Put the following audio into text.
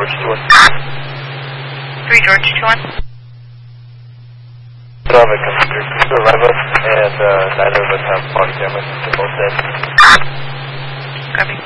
George 21. 3 George 21. Traffic comes through to arrive us, and neither of us have body cameras. They're both dead. Copy.